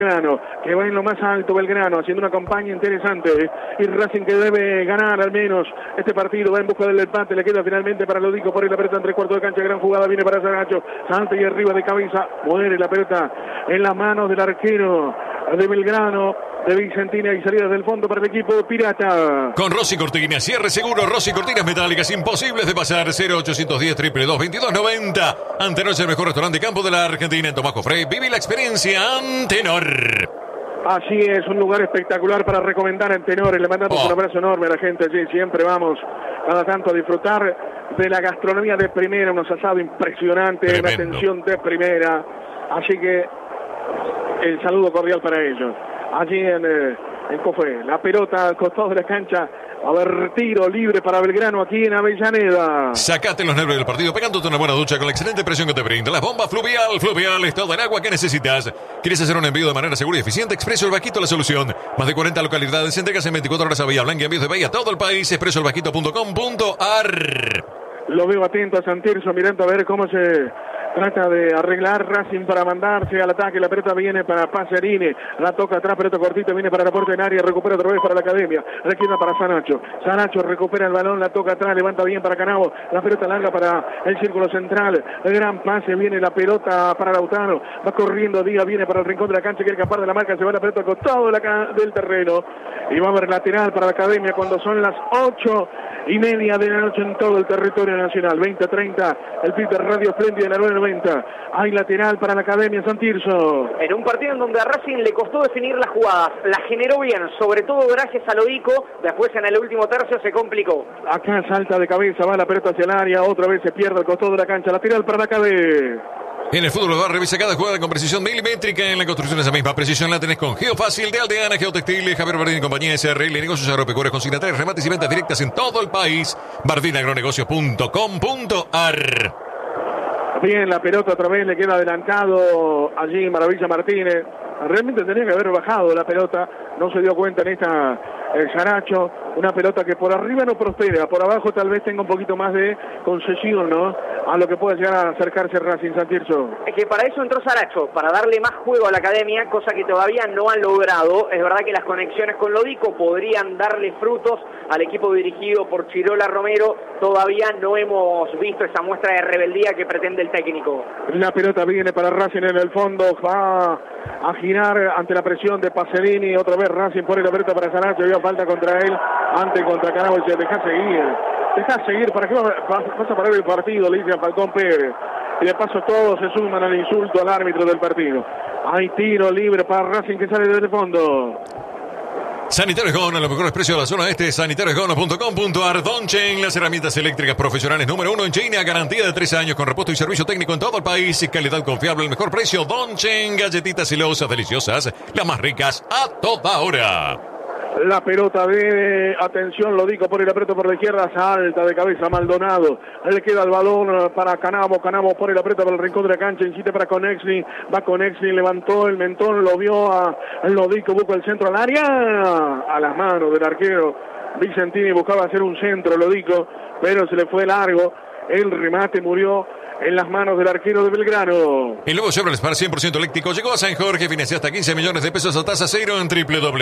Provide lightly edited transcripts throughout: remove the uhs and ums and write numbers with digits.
Belgrano, que va en lo más alto Belgrano, haciendo una campaña interesante, y Racing que debe ganar al menos este partido, va en busca del empate, le queda finalmente para Lodico, por ahí la pelota entre cuarto de cancha, gran jugada, viene para Sanacho, salta y arriba de cabeza, muere la pelota en las manos del arquero de Belgrano, de Vicentina, y salida del fondo para el equipo pirata. Con Rossi Cortinas, cierre seguro, Rossi Cortinas metálicas, imposibles de pasar, 0810 222 2290. Antenor es el mejor restaurante de campo de la Argentina, en Tomás Cofré. Vive la experiencia Antenor. Así es, un lugar espectacular para recomendar en Tenores. Le mandamos un abrazo enorme a la gente allí. Siempre vamos cada tanto a disfrutar de la gastronomía de primera, unos asados impresionantes, una atención de primera. Así que el saludo cordial para ellos. Allí en Cofré, la pelota al costado de la cancha. A ver, tiro libre para Belgrano aquí en Avellaneda. Sacate los nervios del partido pegándote una buena ducha con la excelente presión que te brinda. La bomba Fluvial. Fluvial es todo el agua que necesitas. ¿Quieres hacer un envío de manera segura y eficiente? Expreso El Bajito, la solución. Más de 40 localidades, entregas en 24 horas a Bahía Blanca y envíos de Bahía a todo el país. expresoelbajito.com.ar. Lo veo atento a Santirso, mirando a ver cómo se trata de arreglar Racing para mandarse al ataque. La pelota viene para Pacerini, la toca atrás, pelota cortita, viene para la puerta en área, recupera otra vez para la Academia, la queda para Sanacho. Sanacho recupera el balón, la toca atrás, levanta bien para Canavo, la pelota larga para el círculo central, el gran pase, viene la pelota para Lautaro, va corriendo Díaz, viene para el rincón de la cancha, quiere escapar de la marca, se va la pelota al costado del terreno, y va a haber lateral para la Academia cuando son las 8:30 de la noche en todo el territorio nacional. 20:30, el pit de Radio Espléndida en la 990. Hay lateral para la Academia San Tirso. En un partido en donde a Racing le costó definir las jugadas, la generó bien, sobre todo gracias a Lodico, después en el último tercio se complicó. Acá salta de cabeza, va la pelota hacia el área, otra vez se pierde al costado de la cancha, lateral para la Academia. En el fútbol va a revisar cada jugada con precisión milimétrica. En la construcción esa misma precisión la tenés con Geofácil de Aldeana, Geotextil, Javier Bardín y compañía, SRL, negocios agropecuarios, consignatarios, remates y ventas directas en todo el país. bardinagronegocios.com.ar. Bien, la pelota otra vez le queda adelantado allí Maravilla Martínez. Realmente tenía que haber bajado la pelota, no se dio cuenta en esta Sanacho, una pelota que por arriba no prospera, por abajo tal vez tenga un poquito más de concesión, ¿no? A lo que puede llegar a acercarse Racing San Tirso. Es que para eso entró Sanacho, para darle más juego a la Academia, cosa que todavía no han logrado. Es verdad que las conexiones con Lodico podrían darle frutos al equipo dirigido por Chirola Romero. Todavía no hemos visto esa muestra de rebeldía que pretende el técnico. La pelota viene para Racing en el fondo, va a girar ante la presión de Pacerini. Otra vez Racing pone la pelota para Sanacho, había falta contra él, antes contra Canavo, y se deja seguir, ¿para qué vas a parar el partido? Le dice a Falcón Pérez, y de paso todos se suman al insulto al árbitro del partido. Hay tiro libre para Racing que sale desde el fondo. Sanitarios Gona, los mejores precios de la zona este, sanitariosgona.com.ar. Donchen, las herramientas eléctricas profesionales número 1 en China, garantía de 3 años con repuesto y servicio técnico en todo el país, calidad confiable, el mejor precio. Donchen, galletitas silosas deliciosas, las más ricas a toda hora. La pelota de atención, Lodico pone la pelota por la izquierda, salta de cabeza Maldonado, le queda el balón para Canavo, Canavo pone la pelota por el rincón de la cancha, insiste para Conexi, va Conexi, levantó el mentón, lo vio a Lodico, busca el centro al área, a las manos del arquero Vicentini, buscaba hacer un centro Lodico, pero se le fue largo, el remate murió en las manos del arquero de Belgrano. El nuevo Chevrolet Spark 100% eléctrico llegó a San Jorge, financia hasta 15 millones de pesos a tasa cero en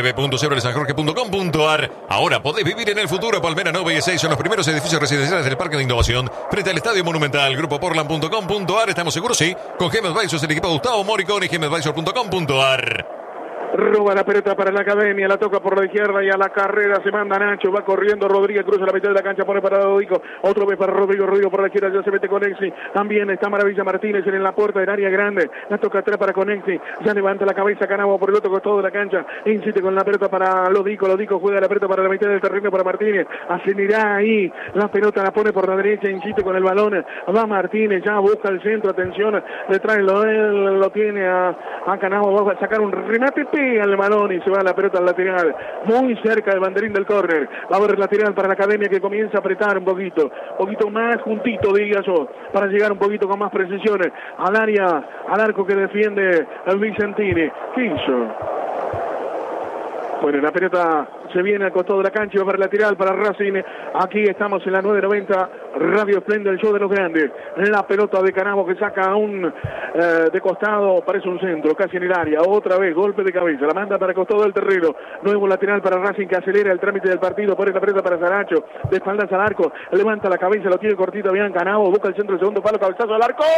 www.chevroletsanjorge.com.ar. Ahora podés vivir en el futuro. Palmera 9 y 6 son los primeros edificios residenciales del Parque de Innovación frente al Estadio Monumental. Grupoportland.com.ar. Estamos seguros, sí, con GM Advisors, el equipo de Gustavo Moricón y GMAdvisor.com.ar. Roba la pelota para la Academia, la toca por la izquierda y a la carrera se manda Nacho, va corriendo Rodríguez, cruza la mitad de la cancha, pone para Lodico, otro vez para Rodrigo por la izquierda, ya se mete Conexi, también está Maravilla Martínez en la puerta del área grande, la toca atrás para Conexi, ya levanta la cabeza Canavo por el otro costado de la cancha, insiste con la pelota para Lodico juega la pelota para la mitad del terreno para Martínez, acelerá ahí, la pelota la pone por la derecha, insiste con el balón, va Martínez, ya busca el centro, atención, detrás él lo tiene a Canavo, va a sacar un remate, al balón y se va la pelota al lateral, muy cerca del banderín del córner. Va a haber lateral para la Academia que comienza a apretar un poquito más juntito, diría yo, para llegar un poquito con más precisión al área, al arco que defiende el Vicentini. ¿Qué hizo? Bueno, la pelota se viene al costado de la cancha y va para el lateral para Racing. Aquí estamos en la 990, Radio Esplendor, el show de los grandes. La pelota de Canabo que saca de costado, parece un centro, casi en el área. Otra vez, golpe de cabeza, la manda para el costado del terreno. Nuevo lateral para Racing que acelera el trámite del partido. Pone la pelota para Saracho, de espaldas al arco, levanta la cabeza, lo tiene cortito bien Canabo, busca el centro del segundo palo, cabezazo al arco.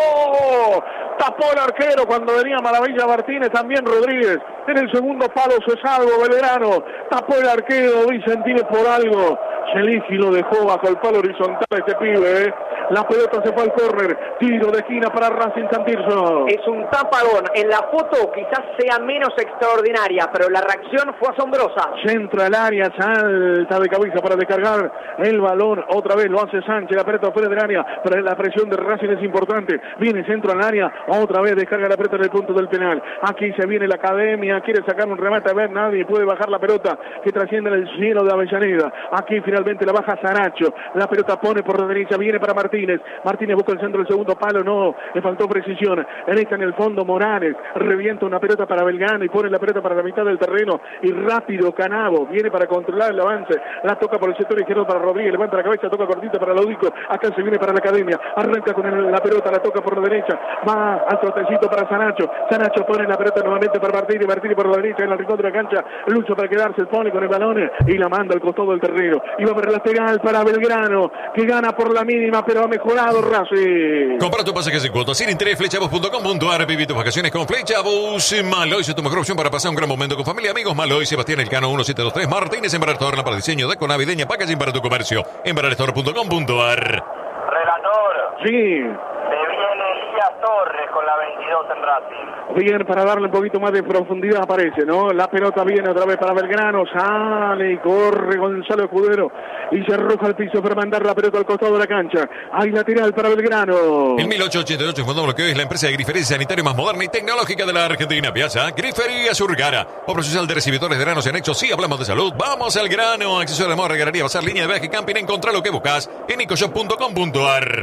Tapó el arquero cuando venía Maravilla Martínez, también Rodríguez. En el segundo palo se salva Belgrano, tapó el arquero Vicentini por algo. Chelisi lo dejó bajo el palo horizontal este pibe. La pelota se fue al córner, tiro de esquina para Racing San Tirso. Es un tapadón. En la foto quizás sea menos extraordinaria, pero la reacción fue asombrosa. Centro al área, salta de cabeza para descargar el balón. Otra vez lo hace Sánchez, la pelota fuera del área, pero la presión de Racing es importante. Viene centro al área, otra vez descarga la pelota en el punto del penal. Aquí se viene la academia, quiere sacar un remate, a ver, nadie puede bajar la pelota que trasciende en el cielo de Avellaneda. Aquí finalmente la baja Saracho, la pelota pone por la derecha, viene para Martínez busca el centro del segundo palo, no, le faltó precisión. En el fondo Morales, revienta una pelota para Belgrano y pone la pelota para la mitad del terreno y rápido Canabo, viene para controlar el avance, la toca por el sector izquierdo para Rodríguez, levanta la cabeza, toca cortita para Lodico, acá se viene para la academia, arranca con la pelota, la toca por la derecha, va al trotecito para Sanacho pone la pelota nuevamente para Martínez por la derecha en el rincón de la cancha, lucha para quedarse, pone con el balón y la manda al costado del terreno, y va para el lateral para Belgrano, que gana por la mínima, pero ha mejorado Racing. Compra tu pasaje sin cuotas, sin interés, flechabus.com.ar. Viví tus vacaciones con Flechabus. Maloy es tu mejor opción para pasar un gran momento con familia, amigos. Maloy, Sebastián Elcano, 1723 Martínez, Embarastor, para diseño, deco navideña, packaging para tu comercio. Embarastor.com.ar. Relator. Sí. Se viene Elías Torres con la 22 en Racing. Bien, para darle un poquito más de profundidad aparece, ¿no? La pelota viene otra vez para Belgrano, sale y corre Gonzalo Escudero y se arroja al piso para mandar la pelota al costado de la cancha. Hay lateral para Belgrano. En 1888 fundamos lo que hoy es la empresa de grifería sanitaria más moderna y tecnológica de la Argentina. Piazza Grifería Surgara. O profesional de recibidores de granos en Nexo. Sí, hablamos de salud. Vamos al grano. Accesorio de moda, regalería, bazar, línea de viaje y camping. Encontrá lo que buscas en ecoshop.com.ar.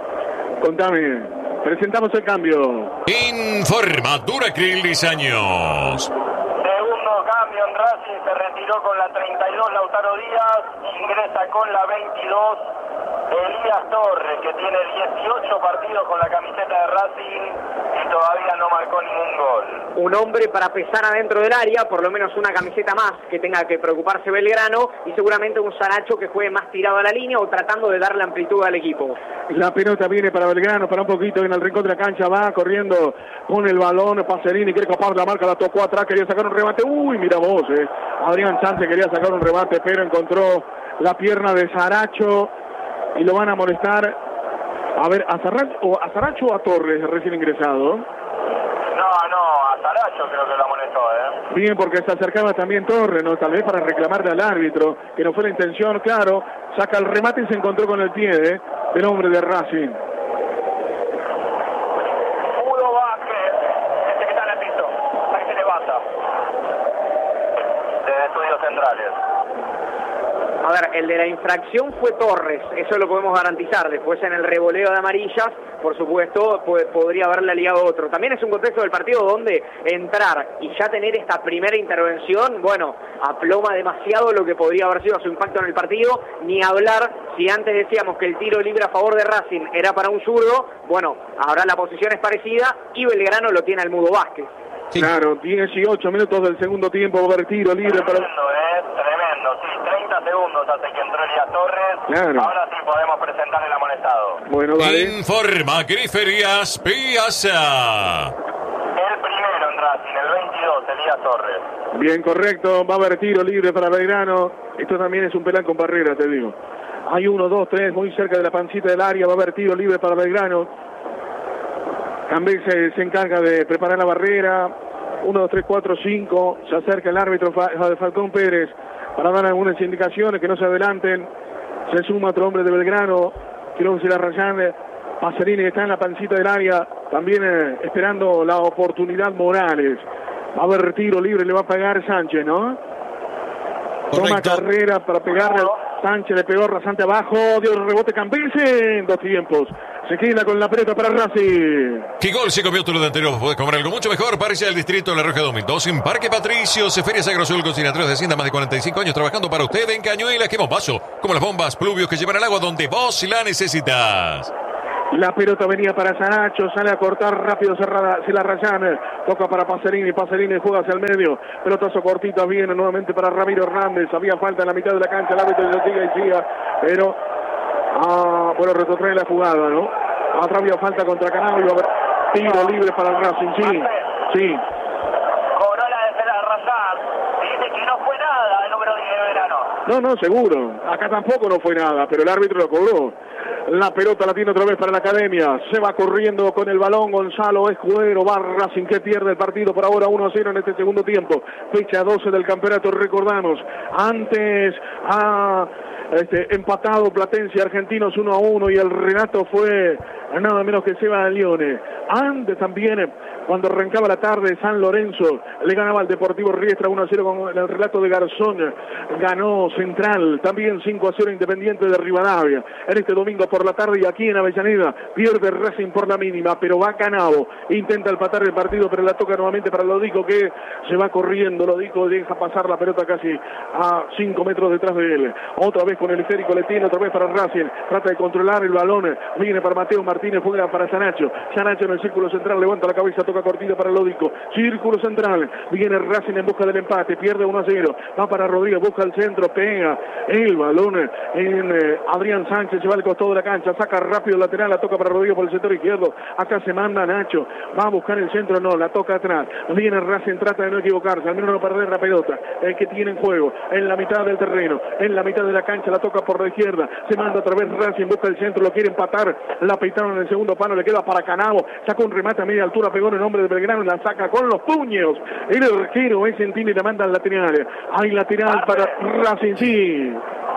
Contame. Presentamos el cambio. Informa Duracril Diseños. Segundo cambio en Racing, se retiró con la 32 Lautaro Díaz, ingresa con la 22 Elías Torres, que tiene 18 partidos con la camiseta de Racing y todavía no marcó ningún gol. Un hombre para pesar adentro del área, por lo menos una camiseta más que tenga que preocuparse Belgrano, y seguramente un Saracho que juegue más tirado a la línea o tratando de darle amplitud al equipo. La pelota viene para Belgrano, para un poquito en el rincón de la cancha, va corriendo con el balón, Pacerini quiere copar la marca, la tocó atrás, quería sacar un remate, mira vos, Adrián Sánchez quería sacar un remate, pero encontró la pierna de Saracho y lo van a molestar. A ver, ¿a Saracho o a Torres recién ingresado? No, a Saracho creo que lo amonestó, Bien, porque se acercaba también Torres, ¿no? Tal vez para reclamarle al árbitro, que no fue la intención, claro. Saca el remate y se encontró con el pie, del hombre de Racing. Udo Vázquez, que está en el piso, ahí se levanta. Desde Estudios Centrales. A ver, el de la infracción fue Torres, eso lo podemos garantizar. Después en el revoleo de amarillas, por supuesto, podría haberle ligado otro. También es un contexto del partido donde entrar y ya tener esta primera intervención, bueno, aploma demasiado lo que podría haber sido su impacto en el partido. Ni hablar, si antes decíamos que el tiro libre a favor de Racing era para un zurdo, bueno, ahora la posición es parecida y Belgrano lo tiene al Mudo Vázquez. Sí. Claro, 18 minutos del segundo tiempo, va a haber tiro libre para... Tremendo, sí, 30 segundos hace que entró Elías Torres. Claro. Ahora sí podemos presentar el amonestado. Bueno, vale. Informa Griferías Piazza. El primero en Racing, el 22, Elías Torres. Bien, correcto, va a haber tiro libre para Belgrano. Esto también es un penal con barrera, te digo. Hay 1, 2, 3, muy cerca de la pancita del área, va a haber tiro libre para Belgrano. También se encarga de preparar la barrera. 1, 2, 3, 4, 5. Se acerca el árbitro Falcón Pérez para dar algunas indicaciones, que no se adelanten. Se suma otro hombre de Belgrano, creo que será Rayán Pacerini, que está en la pancita del área, también esperando la oportunidad Morales. Va a haber tiro libre, le va a pegar Sánchez, ¿no? Toma carrera para pegarle. Sánchez le pegó rasante abajo, dio el rebote Campese en 2 tiempos. Se queda con la pelota para Racing. ¿Qué gol se comió tú lo de anterior? Puedes comer algo mucho mejor. Parece al distrito de La Roja 2002 en Parque Patricios. Feria Sagrosol con Sinatreos de Hacienda. Más de 45 años trabajando para usted en Cañuelas. Que bombazo. Como las bombas pluvios que llevan el agua donde vos la necesitas. La pelota venía para Sanacho, sale a cortar rápido, cerrada, se la rayan, toca para Pacerini juega hacia el medio, pelotazo cortita, viene nuevamente para Ramiro Hernández, había falta en la mitad de la cancha, el árbitro sigue y sigue, pero bueno, retrotrae la jugada, ¿no? Atrás había falta contra Canabio, tiro libre para el Racing, sí. Cobró la de la Razán, dice que no fue nada el número 10 de Verano. No, seguro, acá tampoco no fue nada, pero el árbitro lo cobró. La pelota la tiene otra vez para la Academia. Se va corriendo con el balón Gonzalo Escudero. Va Racing que pierde el partido por ahora 1-0 en este segundo tiempo. Fecha 12 del campeonato, recordamos. Antes empatado Platense Argentinos 1-1 y el relato fue nada menos que Seba Leone. Antes también, cuando arrancaba la tarde, San Lorenzo le ganaba al Deportivo Riestra 1-0 con el relato de Garzón. Ganó Central, también 5-0 Independiente de Rivadavia. En este domingo por la tarde y aquí en Avellaneda pierde Racing por la mínima, pero va Canavo, intenta empatar el partido, pero la toca nuevamente para Lodico, que se va corriendo. Lodico deja pasar la pelota casi a 5 metros detrás de él. Otra vez con el esférico le tiene, otra vez para Racing, trata de controlar el balón, viene para Mateo Martínez, juega para Sanacho en el círculo central, levanta la cabeza, toca cortita para Lodico, círculo central, viene Racing en busca del empate, pierde 1-0, va para Rodríguez, busca el centro, pega el balón en Adrián Sánchez, se va al costado de la cancha, saca rápido el lateral, la toca para Rodríguez por el sector izquierdo, acá se manda Nacho, va a buscar el centro, no, la toca atrás, viene Racing, trata de no equivocarse, al menos no perder la pelota, el que tiene en juego, en la mitad del terreno, en la mitad de la cancha, la toca por la izquierda, se manda otra vez Racing, busca el centro, lo quiere empatar, la peitaron en el segundo palo, le queda para Canavo, saca un remate a media altura, pegó en el nombre de Belgrano, la saca con los puños, el arquero es Centini, le manda al lateral, hay lateral para Racing, sí.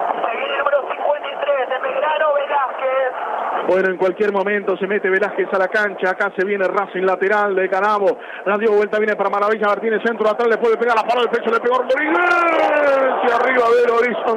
Bueno, en cualquier momento se mete Velázquez a la cancha, acá se viene Racing, lateral de Canavo, la dio vuelta, viene para Maravilla Martínez, centro atrás, le puede pegar la pala del pecho, le pegó Rodríguez, arriba del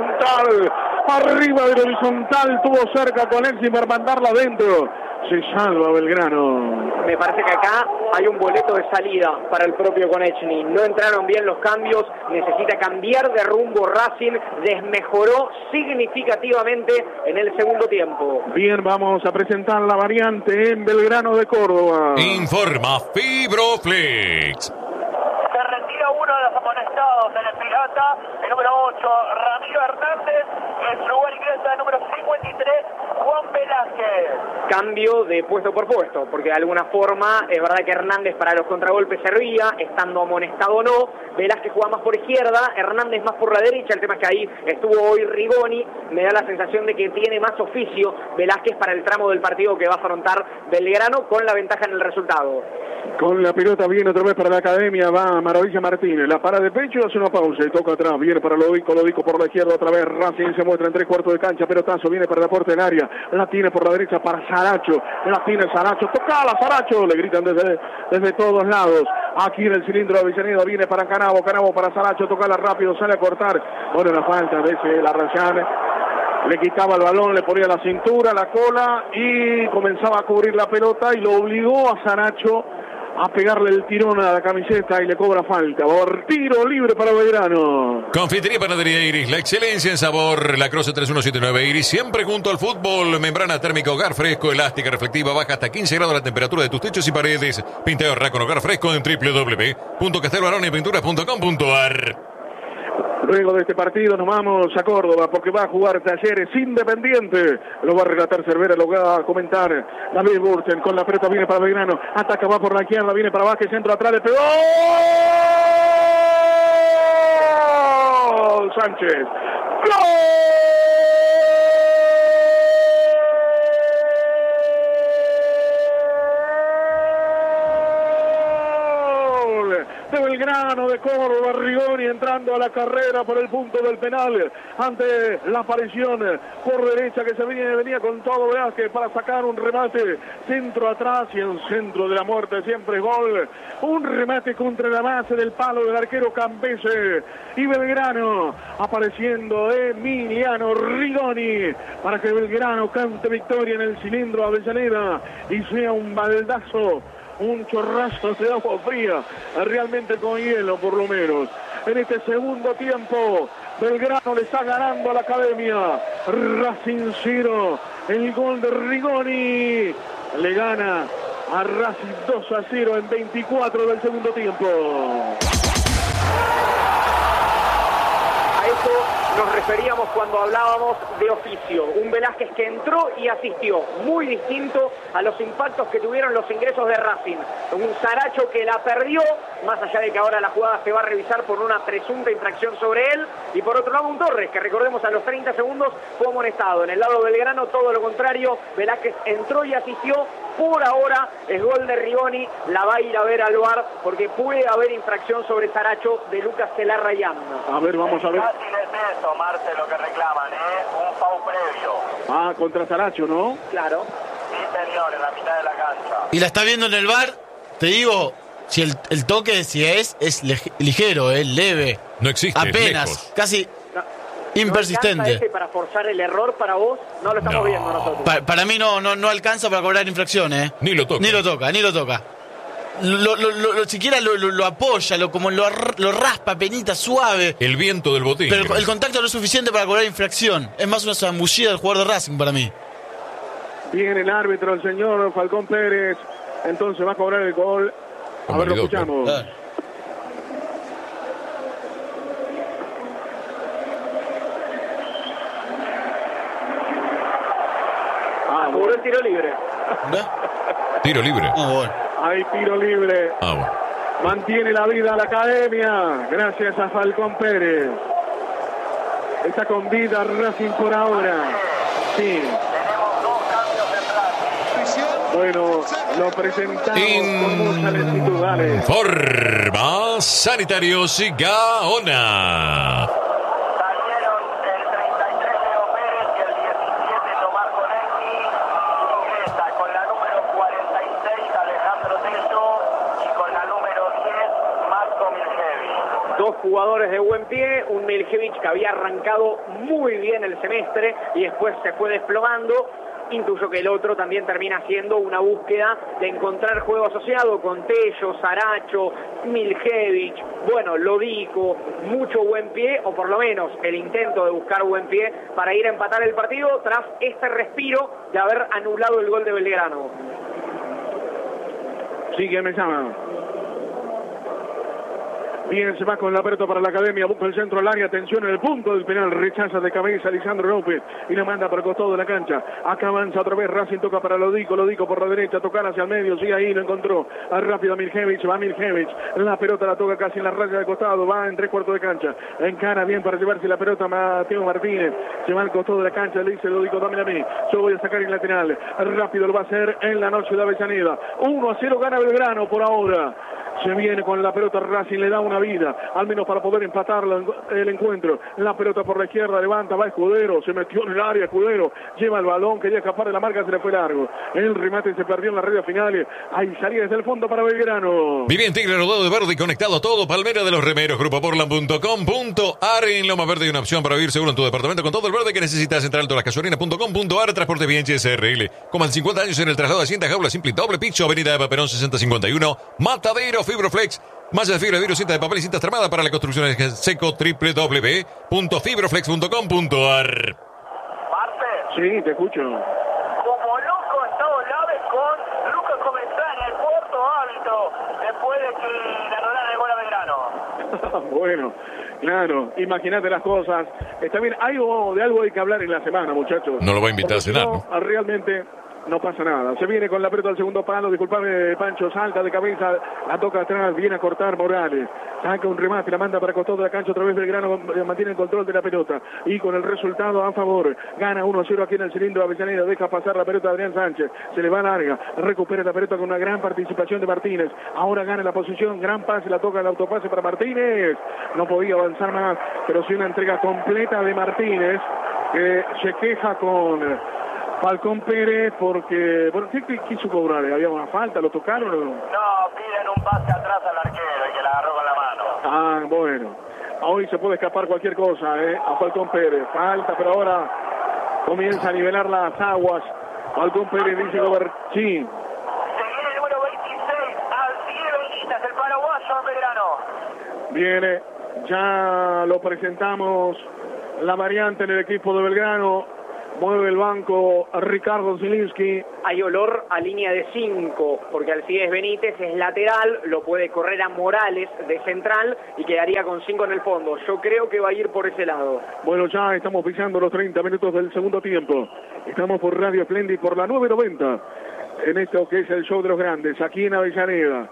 horizontal, tuvo cerca con Exi para mandarla adentro, se salva Belgrano. Me parece que acá hay un boleto de salida para el propio Konechny. No entraron bien los cambios, necesita cambiar de rumbo Racing, desmejoró significativamente en el segundo tiempo. Bien, vamos a presentar la variante en Belgrano de Córdoba. Informa Fibroflex. Se retira uno de los amonestados en el Pirata, el número 8, Ramiro Hernández, en su lugar ingresa el número 53, Juan Velázquez. Cambio de puesto por puesto, porque de alguna forma es verdad que Hernández para los contragolpes servía, estando amonestado o no, Velázquez juega más por izquierda, Hernández más por la derecha, el tema es que ahí estuvo hoy Rigoni, me da la sensación de que tiene más oficio Velázquez para el tramo del partido que va a afrontar Belgrano con la ventaja en el resultado. Con la pelota viene otra vez para la Academia, va Maravilla Martínez, la para de pecho, hace una pausa y toca atrás, viene para Lodico por la izquierda otra vez, Racing se muestra en 3/4 de cancha, pelotazo, viene para la puerta del área, la tiene por la derecha para Saracho, la tiene Saracho, tocala Saracho, le gritan desde todos lados, aquí en el cilindro de Avellaneda, viene para Canavo para Saracho, tocala rápido, sale a cortar, bueno, la falta de ese, la Rayane, le quitaba el balón, le ponía la cintura, la cola y comenzaba a cubrir la pelota y lo obligó a Saracho a pegarle el tirón a la camiseta y le cobra falta. Por tiro libre para Belgrano. Confitería Panadería Iris, la excelencia en sabor. La Croce 3179 Iris, siempre junto al fútbol. Membrana térmica, hogar fresco, elástica, reflectiva, baja hasta 15 grados la temperatura de tus techos y paredes. Pintado con hogar fresco en www.castelbaronepinturas.com.ar. Luego de este partido nos vamos a Córdoba porque va a jugar Talleres Independiente. Lo va a relatar Cervera, lo va a comentar David Burten. Con la pelota viene para Belgrano. Ataca, va por la izquierda, viene para Vázquez, centro atrás, le pegó Sánchez. ¡Gol! De Belgrano de Córdoba, Rigoni entrando a la carrera por el punto del penal ante la aparición por derecha que se venía con todo Velázquez para sacar un remate centro atrás y el centro de la muerte siempre es gol. Un remate contra la base del palo del arquero Campese y Belgrano apareciendo Emiliano Rigoni para que Belgrano cante victoria en el cilindro Avellaneda y sea un baldazo, un chorrazo de agua fría, realmente con hielo por lo menos. En este segundo tiempo, Belgrano le está ganando a la Academia. Racing 0, el gol de Rigoni le gana a Racing 2-0 en 24 del segundo tiempo. A eso nos referíamos cuando hablábamos de oficio. Un Velázquez que entró y asistió, muy distinto a los impactos que tuvieron los ingresos de Racing. Un Saracho que la perdió, más allá de que ahora la jugada se va a revisar por una presunta infracción sobre él. Y por otro lado un Torres, que recordemos a los 30 segundos fue amonestado. En el lado Belgrano todo lo contrario, Velázquez entró y asistió. Por ahora es gol de Rigoni, la va a ir a ver al VAR porque puede haber infracción sobre Saracho de Lucas Celarrayán. A ver, vamos a ver. Fácil es eso, Marce, lo que reclaman, un foul previo. Contra Saracho, ¿no? Claro. Sí, señor, en la mitad de la cancha. Y la está viendo en el VAR, te digo, si el toque, si es ligero, es leve. No existe, apenas, lejos. casi ¿No impersistente. alcanza para forzar el error para vos? No lo estamos viendo nosotros. Para mí no alcanza para cobrar infracciones. Ni lo toca. Ni lo toca. Siquiera lo apoya, como lo raspa, penita, suave. El viento del botín. Pero el contacto no es suficiente para cobrar infracción. Es más una zambullida del jugador de Racing para mí. Viene el árbitro, el señor Falcón Pérez. Entonces va a cobrar el gol. A ver, lo escuchamos. Cobró el tiro libre. Tiro libre. Bueno. Hay tiro libre. Bueno. Mantiene la vida a la Academia. Gracias a Falcón Pérez. Está con vida Racing por ahora. Sí. Tenemos 2 cambios de Racing. Bueno, lo presentamos con mucha lentitud. Dale. Forma Sanitarios y Gaona. Salieron el 33 Leo Pérez y el 17 Tomás Conecti. Ingresa con la número 46 Alejandro Tello y con la número 10 Marco Miljevic. Dos jugadores de buen pie, un Miljevic que había arrancado muy bien el semestre y después se fue desplomando. Intuyo que el otro también termina siendo una búsqueda de encontrar juego asociado con Tello, Saracho, Miljevic, bueno, Lodico, mucho buen pie, o por lo menos el intento de buscar buen pie para ir a empatar el partido tras este respiro de haber anulado el gol de Belgrano. Sí, que me llama. Bien, se va con la pelota para la Academia, busca el centro al área, atención en el punto del penal, rechaza de cabeza Lisandro López y la manda por el costado de la cancha. Acá avanza otra vez, Racing toca para Lodico por la derecha, tocar hacia el medio, sí, ahí lo encontró. Rápido Miljevic, va Miljevic, la pelota la toca casi en la raya de costado, va en 3/4 de cancha, encara bien para llevarse la pelota Mateo Martínez, se va al costado de la cancha, le dice Lodico, dámela a mí, yo voy a sacar en lateral, rápido lo va a hacer en la noche de Avellaneda. 1-0 gana Belgrano por ahora. Se viene con la pelota Racing, le da una vida, al menos para poder empatar el encuentro. La pelota por la izquierda, levanta, va Escudero, se metió en el área Escudero, lleva el balón, quería escapar de la marca, se le fue largo. El remate se perdió en la red final. Ahí salía desde el fondo para Belgrano. Vive en Tigre, rodado de verde y conectado a todo. Palmera de los Remeros, grupoportland.com.ar. En Loma Verde hay una opción para vivir seguro en tu departamento con todo el verde que necesitas. Entrar en tolasgasolina.com.ar. Transporte bien SRL. Como en 50 años en el traslado de cinta, jaula simple doble picho, avenida de Paperón 6051. Matadero Fibroflex. Más de fibra de vidrio, cinta de papel y cinta tramada para la construcción de seco. www.fibroflex.com.ar. Marce. Sí, te escucho. Como loco en todos lados con Lucas Comenzán, el cuarto hábito, después de que le anularan el gol a Belgrano. Bueno, claro, imagínate las cosas. Está bien, algo hay que hablar en la semana, muchachos. No lo va a invitar a Porque cenar, si no, realmente no pasa nada. Se viene con la pelota al segundo palo, disculpame Pancho, salta de cabeza, la toca atrás, viene a cortar Morales, saca un remate, la manda para el costado de la cancha, otra vez Belgrano mantiene el control de la pelota, y con el resultado a favor, gana 1-0 aquí en el cilindro Avellaneda, deja pasar la pelota a Adrián Sánchez, se le va larga, recupera la pelota con una gran participación de Martínez, ahora gana la posición, gran pase, la toca el autopase para Martínez, no podía avanzar más, pero sí una entrega completa de Martínez, que se queja con Falcón Pérez porque, bueno, ¿qué quiso cobrar? ¿Había una falta? ¿Lo tocaron o no? No, piden un pase atrás al arquero y que la agarró con la mano. Ah, bueno. Hoy se puede escapar cualquier cosa, a Falcón Pérez. Falta, pero ahora comienza a nivelar las aguas. Falcón Pérez dice Goberchín. Se viene el número 26, Alcides Benítez, el paraguayo Belgrano. Viene, ya lo presentamos, la variante en el equipo de Belgrano. Mueve el banco a Ricardo Zielinski. Hay olor a línea de 5, porque Alcides Benítez es lateral, lo puede correr a Morales de central y quedaría con 5 en el fondo. Yo creo que va a ir por ese lado. Bueno, ya estamos pisando los 30 minutos del segundo tiempo. Estamos por Radio Splendid, por la 990, en esto que es el show de los grandes, aquí en Avellaneda.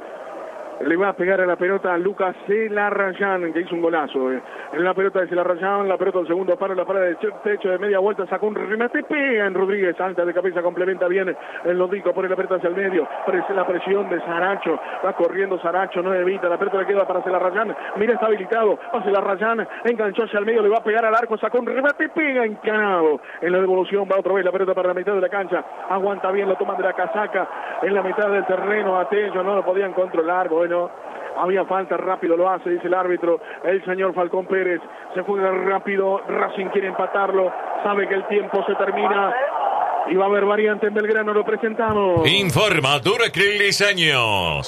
Le va a pegar a la pelota a Lucas Celarrayán, que hizo un golazo. En la pelota de Celarrayán, la pelota del segundo palo, la parada de techo de media vuelta, sacó un remate, pega en Rodríguez, alta de cabeza, complementa bien el Lodico, pone la pelota hacia el medio, la presión de Saracho, va corriendo Saracho, no evita, la pelota le queda para Celarrayán, mira, está habilitado, va Celarrayán, enganchó hacia el medio, le va a pegar al arco, sacó un remate, pega encanado. En la devolución va otra vez la pelota para la mitad de la cancha, aguanta bien, lo toman de la casaca, en la mitad del terreno, a Tello, no lo podían controlar, bueno, había falta, rápido lo hace, dice el árbitro, el señor Falcón Pérez, se juega rápido, Racing quiere empatarlo, sabe que el tiempo se termina y va a haber variante en Belgrano, lo presentamos. Informa Duracril Diseños.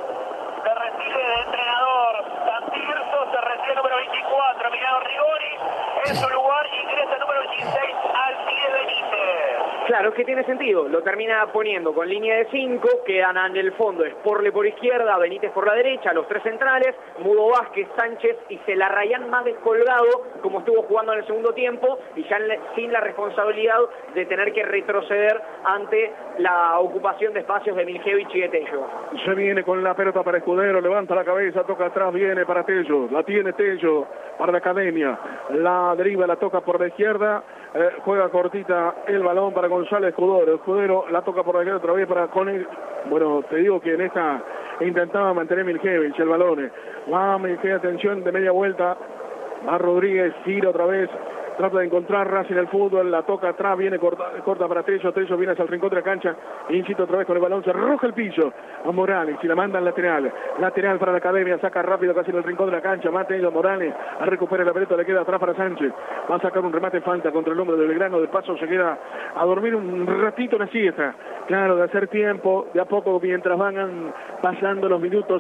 Se retire de entrenador Santirso, se retire el número 24, Emiliano Rigoni, en su lugar ingresa el número 26, Alcides Benítez. Claro, que tiene sentido, lo termina poniendo con línea de 5, quedan en el fondo Sporle por izquierda, Benítez por la derecha, los tres centrales, Mudo Vázquez, Sánchez y Celarrayán más descolgado, como estuvo jugando en el segundo tiempo, y ya sin la responsabilidad de tener que retroceder ante la ocupación de espacios de Miljevich y de Tello. Se viene con la pelota para Escudero, levanta la cabeza, toca atrás, viene para Tello, la tiene Tello para la Academia, la deriva, la toca por la izquierda, juega cortita el balón para González Escudero la toca por la izquierda otra vez para Conel. Bueno, te digo que en esta intentaba mantener Miljevich el balón, va Miljevich, atención de media vuelta, va Rodríguez, gira otra vez, trata de encontrar Racing el fútbol, la toca atrás, viene corta para Tello viene hacia el rincón de la cancha, incita otra vez con el balón, se arroja el piso a Morales y la manda al lateral para la Academia, saca rápido casi en el rincón de la cancha, Tello Morales, a recuperar la pelota, le queda atrás para Sánchez, va a sacar un remate, falta contra el hombre de Belgrano, de paso se queda a dormir un ratito una siesta, claro, de hacer tiempo, de a poco mientras van pasando los minutos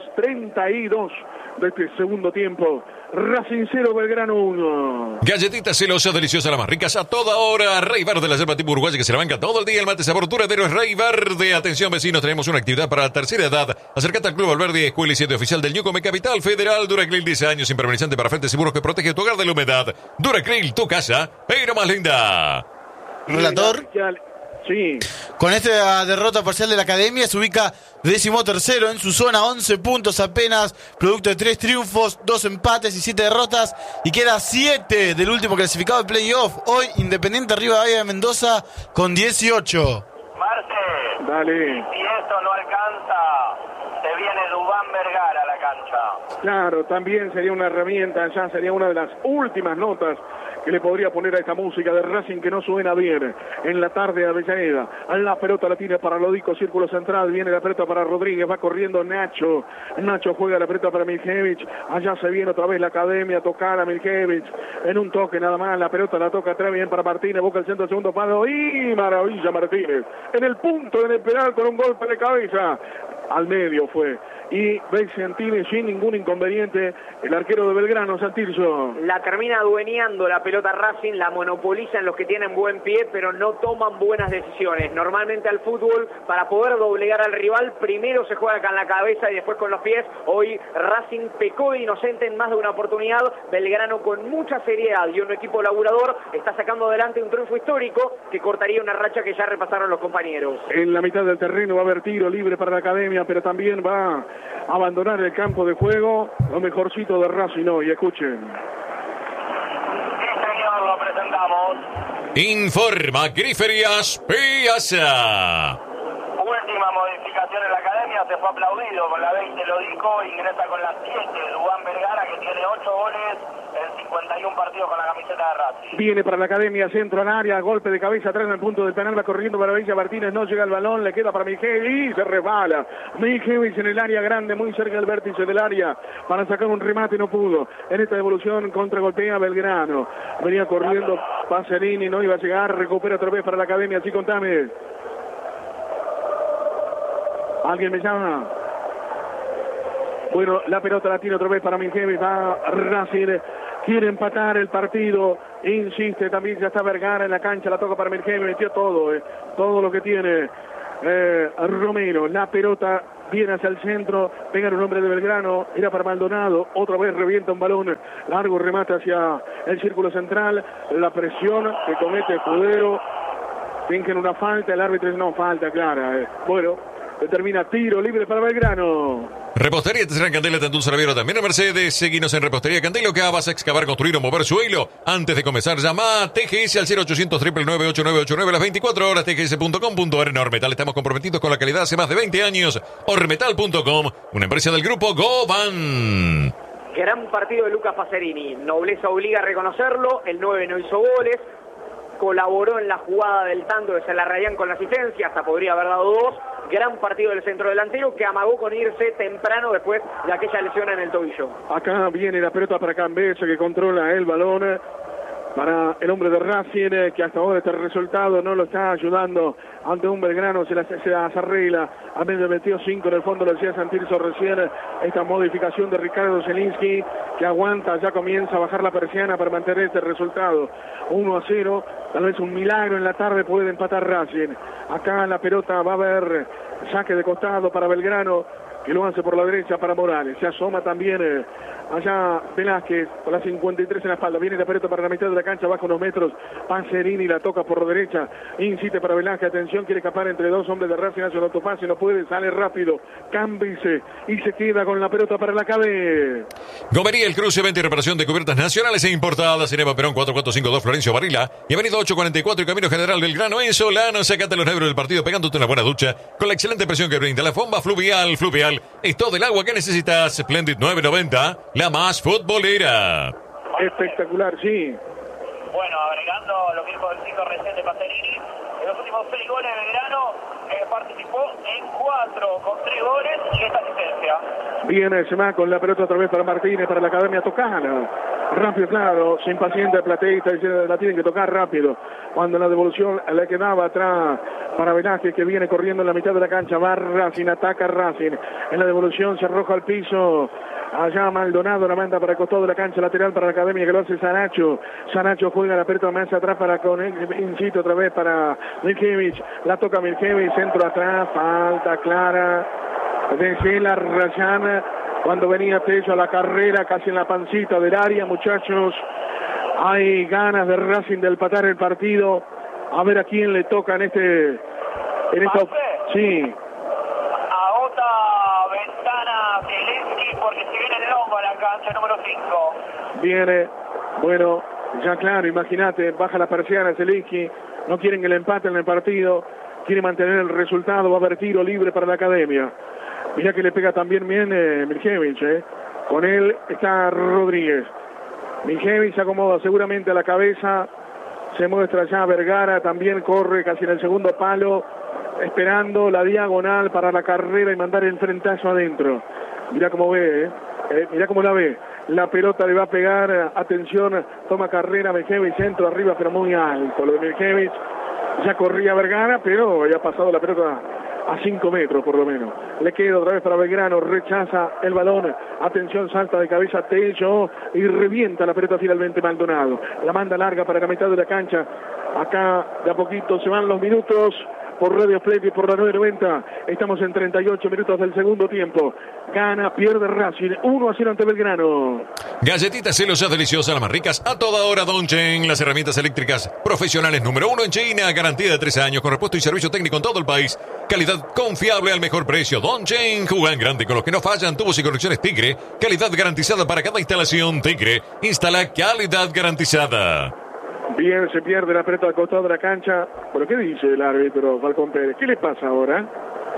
32 de este segundo tiempo. Racing 0, Belgrano 1. Galletitas celosas, deliciosas, las más ricas a toda hora. Rey Verde, la selva tipo uruguaya que se la banca todo el día. El mate sabor duradero es Rey Verde. Atención, vecinos, tenemos una actividad para la tercera edad. Acércate al Club Valverde, escuela y sede oficial del Ñucome Capital Federal. Duracril 10 años, impermeabilizante para frentes seguros que protege tu hogar de la humedad. Duracril, tu casa, pero más linda. Relator. Sí. Con esta derrota parcial de la Academia se ubica 13º en su zona, 11 puntos apenas, producto de 3 triunfos, 2 empates y 7 derrotas, y queda 7 del último clasificado de playoff. Hoy Independiente Rivadavia de Mendoza con 18. Marce, Dale. si esto no alcanza, se viene Dubán Vergara a la cancha. Claro, también sería una herramienta, ya sería una de las últimas notas que le podría poner a esta música de Racing que no suena bien en la tarde de Avellaneda. La pelota la tiene para Lodico, círculo central, viene la pelota para Rodríguez, va corriendo Nacho juega la pelota para Miljevich, allá se viene otra vez la Academia a tocar a Miljevich, en un toque nada más, la pelota la toca atrás, bien para Martínez, busca el centro del segundo palo, y maravilla Martínez, en el punto, en el penal con un golpe de cabeza, al medio fue. Y Vicentini sin ningún inconveniente, el arquero de Belgrano, Santilso. La termina adueñando la pelota Racing, la monopolizan los que tienen buen pie, pero no toman buenas decisiones. Normalmente al fútbol, para poder doblegar al rival, primero se juega con la cabeza y después con los pies. Hoy Racing pecó de inocente en más de una oportunidad. Belgrano con mucha seriedad y un equipo laburador está sacando adelante un triunfo histórico que cortaría una racha que ya repasaron los compañeros. En la mitad del terreno va a haber tiro libre para la Academia, pero también va a abandonar el campo de juego. Lo mejorcito de Racing hoy, escuchen. Sí, señor, lo presentamos. Informa Griferías Piazza. Última modificación en la Academia, se fue aplaudido con la 20, lo dijo, ingresa con la 7, Dubán Vergara, que tiene 8 goles en 51 partidos con la camiseta de Racing. Viene para la Academia, centro al área, golpe de cabeza atrás en el punto del penal, va corriendo para Villa Martínez, no llega el balón, le queda para Mijevic y se resbala. Mijevic en el área grande, muy cerca del vértice del área, para sacar un remate, no pudo. En esta devolución contragolpea Belgrano. Venía corriendo Pacerini, no iba a llegar, recupera otra vez para la Academia, así contame. ¿Alguien me llama? Bueno, la pelota la tiene otra vez para Mijevic, va Racing, quiere empatar el partido, insiste, también ya está Vergara en la cancha, la toca para Mijevic, metió todo lo que tiene Romero. La pelota viene hacia el centro, pega un hombre de Belgrano, era para Maldonado, otra vez revienta un balón, largo remate hacia el círculo central, la presión que comete Escudero, fingen una falta, el árbitro dice no, falta clara, bueno. Determina tiro libre para Belgrano. Repostería Tercera Candela, Tandul Saravero, también en Mercedes. Seguinos en Repostería Candela, que vas a excavar, construir o mover su hilo. Antes de comenzar, llama a TGS al 0800 999 8989 las 24 horas, tgs.com.ar. En Ormetal estamos comprometidos con la calidad hace más de 20 años. Ormetal.com, una empresa del grupo Goban. Gran partido de Lucas Pacerini. Nobleza obliga a reconocerlo. El 9 no hizo goles. Colaboró en la jugada del tanto de Salarrayán con la asistencia, hasta podría haber dado 2. Gran partido del centrodelantero que amagó con irse temprano después de aquella lesión en el tobillo. Acá viene la pelota para Cambeche, que controla el balón para el hombre de Racing, que hasta ahora este resultado no lo está ayudando ante un Belgrano, se las arregla. A medio metió 5 en el fondo, lo decía Santilso recién, esta modificación de Ricardo Zielinski, que aguanta, ya comienza a bajar la persiana para mantener este resultado. 1-0, tal vez un milagro en la tarde puede empatar Racing. Acá la pelota va a haber saque de costado para Belgrano, que lo hace por la derecha para Morales. Se asoma también allá Velázquez, con la 53 en la espalda. Viene la pelota para la mitad de la cancha, baja unos metros. Pacerini la toca por la derecha. Incite para Velázquez, atención, quiere escapar entre dos hombres de Racing, hace un autopase, no puede, sale rápido. Cámbiese y se queda con la pelota para la KB. Gomería, el cruce, venta y reparación de cubiertas nacionales e importadas. En Eva Perón 4452 Florencio Varela. Y Avenida 844 y Camino General Belgrano en Solano. Sacate los nervios del partido pegándote una buena ducha con la excelente presión que brinda la bomba Fluvial. Fluvial es todo el agua que necesitas. Splendid 990, la más futbolera. Espectacular, sí. Bueno, agregando lo que dijo el chico recién de Pacerini, en los últimos 6 goles de Belgrano participó en 4 con 3 goles y esta asistencia. Viene, se va con la pelota otra vez para Martínez, para la Academia Tocana. Rápido, claro, se impacienta el plateísta, dice, la tienen que tocar rápido. Cuando la devolución le quedaba atrás para Velázquez, que viene corriendo en la mitad de la cancha, va Racing, ataca Racing. En la devolución se arroja al piso. Allá Maldonado la manda para el costado de la cancha lateral para la Academia, que lo hace Sanacho. Sanacho juega la pelota más atrás para con incito otra vez para Miljevich. La toca Miljevich, centro atrás, falta clara de Cela Rayán. Cuando venía Tello a la carrera, casi en la pancita del área, muchachos. Hay ganas de Racing de empatar el partido. A ver a quién le toca en esta. Sí. Agota Ventana Zielinski porque se viene el longo a la cancha número 5. Viene, bueno, ya claro, imagínate, baja la persiana Zielinski. No quieren que le empaten el partido. Quiere mantener el resultado. Va a haber tiro libre para la Academia. Mirá que le pega también bien Miljevich. Con él está Rodríguez. Miljevich se acomoda seguramente a la cabeza. Se muestra ya Vergara. También corre casi en el segundo palo. Esperando la diagonal para la carrera y mandar el frentazo adentro. Mirá cómo ve. Mirá cómo la ve. La pelota le va a pegar. Atención. Toma carrera Miljevich. Centro arriba pero muy alto. Lo de Miljevich. Ya corría Vergara pero había pasado la pelota a 5 metros por lo menos. Le queda otra vez para Belgrano, rechaza el balón, atención, salta de cabeza Tello y revienta la pelota finalmente Maldonado. La manda larga para la mitad de la cancha. Acá de a poquito se van los minutos por Radio Splendid, por la 990. Estamos en 38 minutos del segundo tiempo. Gana, pierde Racing, 1-0 ante Belgrano. Galletitas celosas deliciosas, las más ricas a toda hora. Dongchen, las herramientas eléctricas profesionales número 1 en China. Garantía de 3 años con repuesto y servicio técnico en todo el país. Calidad confiable al mejor precio. Dongchen, juegan grande con los que no fallan. Tubos y conexiones Tigre. Calidad garantizada para cada instalación. Tigre, instala calidad garantizada. Bien, se pierde la pelota al costado de la cancha. ¿Pero qué dice el árbitro, Falcón Pérez? ¿Qué le pasa ahora?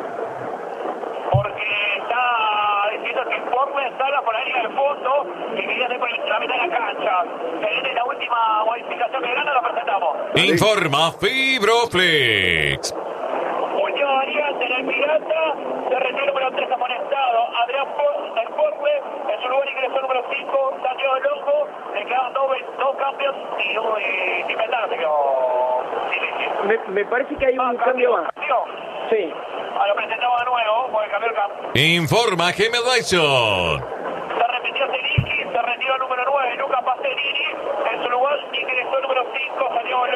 Porque está diciendo que Informe salga por la línea del fondo y viene por la mitad de la cancha. Se viene la última modificación que gana, lo presentamos. Informa Fibroflex. Unión Alianza en el Pirata, se retira el número 3 amonestado. Adrián Informe, en su lugar ingresó el número 5, Santiago Loco. Le quedan dos cambios y Metano se quedó. Me parece que hay un cambio más. Sí. Lo presentamos de nuevo, porque cambió el campo. Informa Gemel Dyson. Se repitió Zeliki, se retiró el número 9, Lucas Pacerini. En su lugar ingresó el número 5, Santiago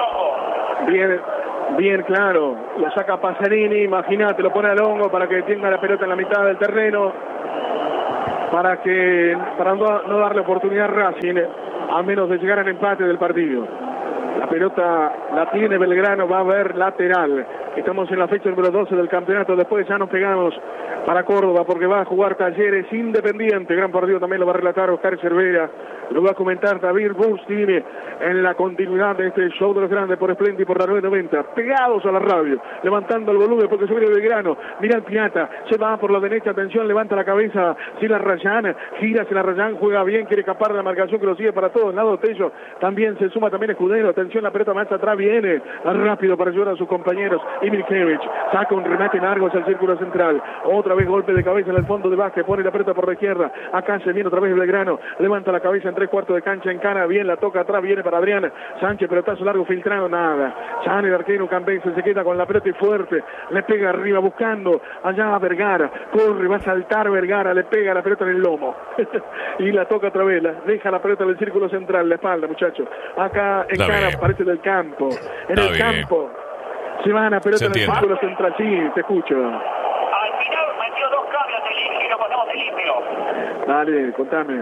Loco. Bien claro. Lo saca Pacerini, imagínate, lo pone al hongo para que tenga la pelota en la mitad del terreno. Para no darle oportunidad a Racing, a menos de llegar al empate del partido. La pelota la tiene Belgrano, va a haber lateral. Estamos en la fecha número 12 del campeonato. Después ya nos pegamos para Córdoba porque va a jugar Talleres Independiente. Gran partido también lo va a relatar Oscar Cervera. Lo va a comentar David Bustin en la continuidad de este show de los grandes por Splendid por la 990. Pegados a la radio, levantando el volumen porque se viene Belgrano. Mira el Piata, se va por la derecha, atención, levanta la cabeza. Silarrayán, gira Silarrayán, juega bien, quiere escapar de la marcación que lo sigue para todos lados. Tello también se suma, también Escudero. Atención, la pelota más atrás viene rápido para ayudar a sus compañeros. Y Milkevich saca un remate largo hacia el círculo central. Otra vez golpe de cabeza en el fondo de Vázquez, pone la pelota por la izquierda. Acá se viene otra vez Belgrano, levanta la cabeza en 3/4 de cancha, encara bien, la toca atrás, viene para Adrián Sánchez, pelotazo largo filtrado, nada. Chan, el arquero Cambense se queda con la pelota y fuerte, le pega arriba buscando allá a Vergara, corre, va a saltar Vergara, le pega la pelota en el lomo y la toca otra vez, deja la pelota en el círculo central, la espalda, muchachos. Acá encara, parece del campo, en el campo. Se van a pelota en el círculo central, sí, te escucho. Al final metió 2 cambios de limpio y lo pasamos de limpio. Dale, contame.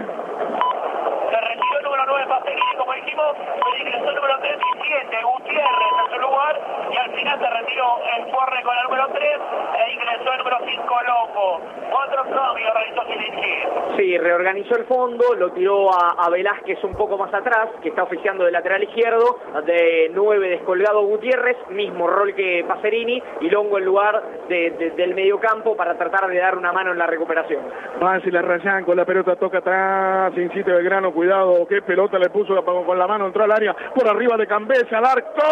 Se retiró el número 9 Pacerini, como dijimos, pero ingresó el número 37, Gutiérrez en su lugar, y al final se retiró el Forre con el número 3 e ingresó el número 5 Loco. 4 cambios realizó Zeliki. Sí, reorganizó el fondo, lo tiró a Velázquez un poco más atrás, que está oficiando de lateral izquierdo, de 9 descolgado Gutiérrez, mismo rol que Pacerini, y Longo en lugar del mediocampo para tratar de dar una mano en la recuperación. Fácil a Rayán con la pelota, toca atrás, incite Belgrano, cuidado, qué pelota le puso con la mano, entró al área, por arriba de Cambesa, al arco.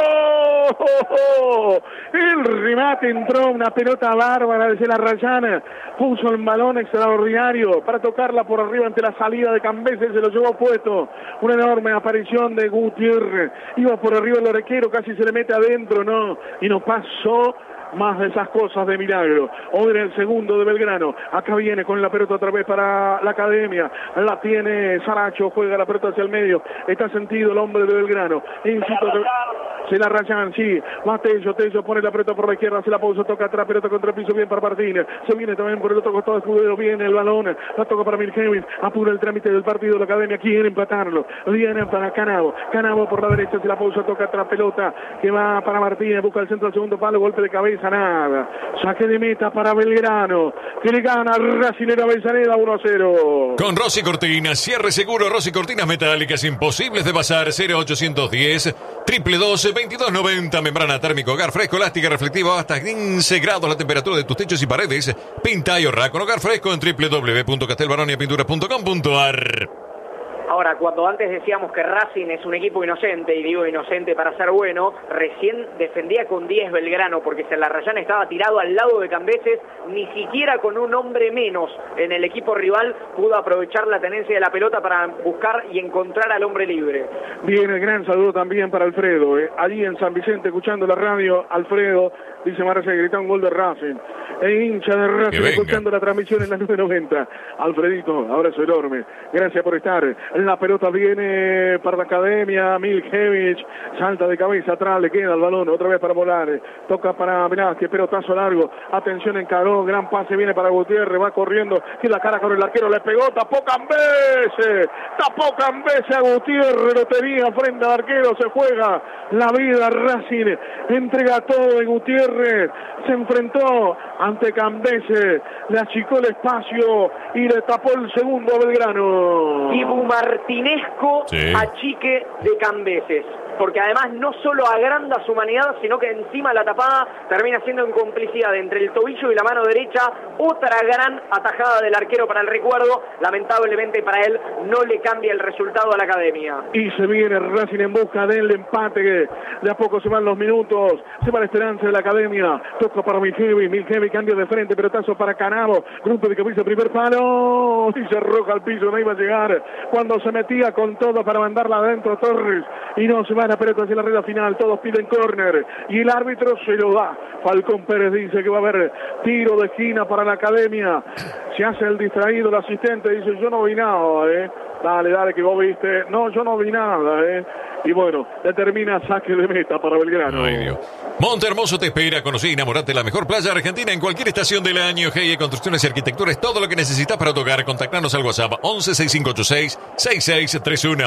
El remate entró, una pelota bárbara de Rayán, puso el balón extraordinario para tocarla por arriba ante la salida de Cambesa, se lo llevó puesto. Una enorme aparición de Gutiérrez, iba por arriba el orequero, casi se le mete adentro, no, y no pasó más de esas cosas de milagro. Hoy en el segundo de Belgrano, acá viene con la pelota otra vez para la Academia, la tiene Saracho, juega la pelota hacia el medio, está sentido el hombre de Belgrano, se la Rayán, sí, va Tello pone la pelota por la izquierda, se la pausa, toca atrás, pelota contra el piso, bien para Martínez, se viene también por el otro costado, Escudero, viene el balón, la toca para Milkevich, apura el trámite del partido de la Academia, quiere empatarlo, viene para Canavo por la derecha, se la pausa, toca atrás, pelota que va para Martínez, busca el centro al segundo palo, golpe de cabeza, nada, saque de meta para Belgrano, que le gana Racing Avellaneda 1-0. Con Rossi Cortinas, cierre seguro, Rossi Cortinas metálicas imposibles de pasar, 0810 2290, membrana térmico, hogar fresco, elástica, reflectiva, hasta 15 grados la temperatura de tus techos y paredes. Pinta y ahorra con hogar fresco en www.castelbaroniapinturas.com.ar. Ahora, cuando antes decíamos que Racing es un equipo inocente, y digo inocente para ser bueno, recién defendía con 10 Belgrano, porque Celarrayán estaba tirado al lado de Cambeses, ni siquiera con un hombre menos en el equipo rival pudo aprovechar la tenencia de la pelota para buscar y encontrar al hombre libre. Bien, el gran saludo también para Alfredo, allí en San Vicente, escuchando la radio. Alfredo, dice Marce, grita un gol de Racing. El hincha de Racing escuchando la transmisión en la 990. Alfredito, abrazo enorme. Gracias por estar. La pelota viene para la Academia. Miljevich salta de cabeza atrás, le queda el balón otra vez para Molares. Toca para Velázquez, pelotazo largo. Atención, encaró, gran pase, viene para Gutiérrez, va corriendo. Y la cara con el arquero, le pegó, tapó Cambeses a Gutiérrez, lo tenía frente al arquero, se juega la vida Racing, entrega todo de Gutiérrez, se enfrentó ante Cambeses, le achicó el espacio y le tapó el segundo a Belgrano. Dibu Martinesco achique de Cambeses, porque además no solo agranda su humanidad, sino que encima la tapada termina siendo en complicidad entre el tobillo y la mano derecha. Otra gran atajada del arquero para el recuerdo. Lamentablemente para él no le cambia el resultado a la Academia. Y se viene Racing en busca del empate. De a poco se van los minutos, se va la esperanza de la Academia. Toca para Miljevich, cambio de frente, pelotazo para Canavo, grupo de cabeza, primer palo, y se arroja al piso, no iba a llegar. Cuando se metía con todo para mandarla adentro Torres, y no se va la pelota hacia la red final, todos piden córner, y el árbitro se lo da. Falcón Pérez dice que va a haber tiro de esquina para la Academia. Se hace el distraído, el asistente dice, yo no vi nada, Dale, que vos viste. No, yo no vi nada, Y bueno, determina saque de meta para Belgrano. Ay, Dios. Monte Hermoso te espera. Conocí y enamorate de la mejor playa argentina en cualquier estación del año. GE Construcciones y Arquitectura es todo lo que necesitas para tu hogar. Contactarnos al WhatsApp 11 6586 6631.